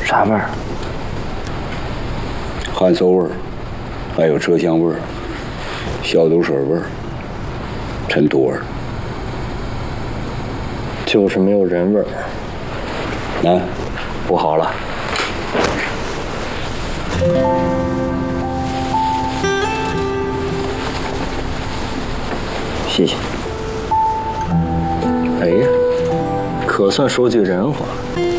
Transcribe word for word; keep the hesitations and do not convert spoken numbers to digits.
啥味儿？ 汗馊味儿，还有车厢味儿、消毒水味儿、尘土味儿， 就是没有人味儿。 啊， 不好了。谢谢。哎呀，可算说句人话。